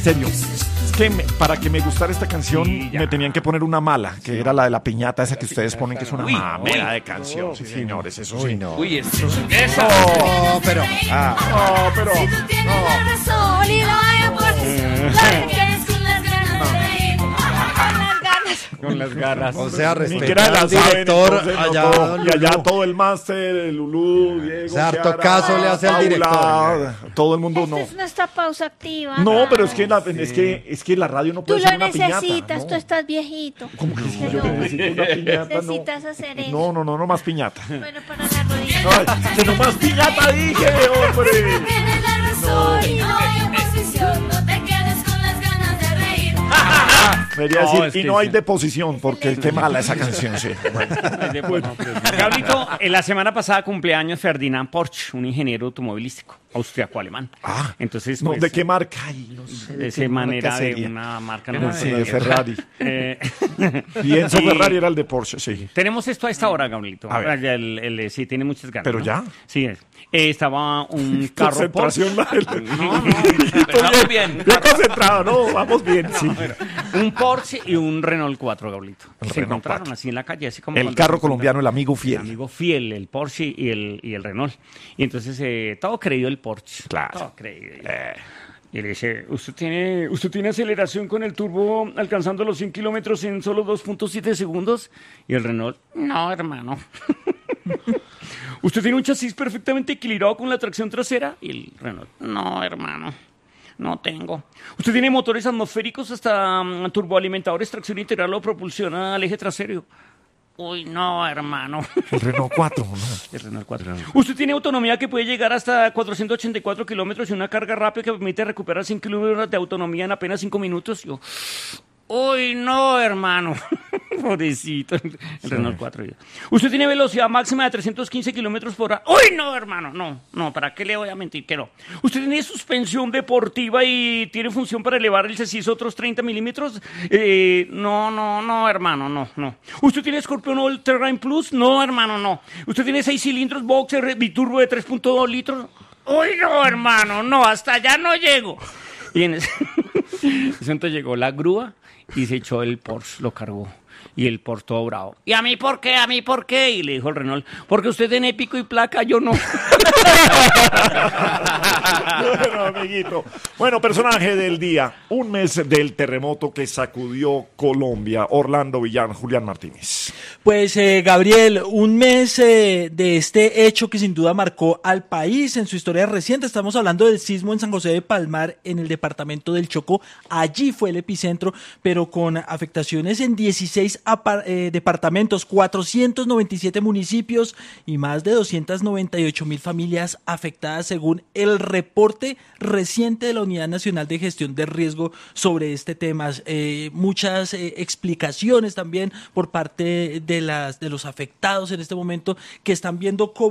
En serio, es que para que me gustara esta canción me tenían que poner una mala, que era la de la piñata, esa que ustedes ponen que es una mamera de canción. Sí, señores, eso sí. no. Uy, eso. No, pero. No, pero... Si tú tienes la razón y la vaya por lo que quieres con las ganas de reír, con las ganas. Con las garras. O sea, Ni que respeta era al director allá. y allá todo el máster, el Lulú, Diego, O sea, harto Chiara, caso le hace al Paula, director. todo el mundo no. Esta es nuestra pausa activa. No, pero es que la radio no Tú puede lo ser una piñata. necesitas, ¿no? tú estás viejito. ¿Cómo que si No. yo necesito una piñata? Necesitas hacer eso. No, más piñata. Bueno, para la rodilla. Ay, que no más piñata dije, hombre. Tienes la razón y no hay oposición. No te quedes con las ganas de reír. Debería No, decir, es y que no hay sí. deposición, porque qué mala esa canción, sí. Gablito, la semana pasada cumpleaños Ferdinand Porsche, un ingeniero automovilístico austriaco-alemán. Ah, Entonces, no, pues, ¿de qué marca? Ay, no sé. de ¿qué esa manera marca de sería? una marca. No, No sí, me de acuerdo. Ferrari. Eh, Y Enzo y Ferrari era el de Porsche, sí. Tenemos esto a esta hora, Gablito. A ver. Sí, tiene muchas ganas. ¿Pero ¿no? ya? Sí, estaba un carro Porsche. Concentración. No, Empezamos bien. Bien concentrado, ¿no? Vamos bien, sí. un Porsche y un Renault 4, Gablito. El Se Renault encontraron 4. así en la calle, así como El cuando carro se colombiano, el amigo el fiel. amigo fiel, el Porsche y el Renault. Y entonces todo creído el Porsche. Claro. Todo creído. Y le dice, ¿usted tiene aceleración con el turbo alcanzando los 100 kilómetros en solo 2.7 segundos? Y el Renault, no, hermano. ¿Usted tiene un chasis perfectamente equilibrado con la tracción trasera? Y el Renault, no, hermano. No tengo. ¿Usted tiene motores atmosféricos hasta turboalimentadores, tracción integral o propulsión al eje trasero? Uy, no, hermano. El Renault 4, ¿no? El Renault 4. ¿Usted tiene autonomía que puede llegar hasta 484 kilómetros y una carga rápida que permite recuperar 100 kilómetros de autonomía en apenas 5 minutos? Yo, uy, no, hermano. Pobrecito, el Renault 4. ¿Usted tiene velocidad máxima de 315 kilómetros por hora? Uy, no, hermano, no, ¿para qué le voy a mentir? Que no. ¿Usted tiene suspensión deportiva y tiene función para elevar el chasis otros 30 milímetros? No, hermano, no. ¿Usted tiene Scorpion All Terrain Plus? No, hermano, no. ¿Usted tiene 6 cilindros boxer biturbo de 3.2 litros? Uy, no, hermano, no, hasta allá no llego. Y en ese momento llegó la grúa y se echó el Porsche, lo cargó. Y el Porsche todo bravo. ¿Y a mí por qué? ¿A mí por qué? Y le dijo el Renault, porque usted tiene pico y placa, yo no. Bueno, amiguito. Bueno, personaje del día. Un mes del terremoto que sacudió Colombia. Orlando Villán, Julián Martínez. Pues Gabriel, un mes de este hecho que sin duda marcó al país en su historia reciente. Estamos hablando del sismo en San José de Palmar, en el departamento del Chocó. Allí fue el epicentro, pero con afectaciones en 16 departamentos, 497 municipios y más de 298.000 familias afectadas según el reporte reciente de la Unidad Nacional de Gestión de Riesgo sobre este tema. Muchas explicaciones también por parte de los afectados en este momento que están viendo cómo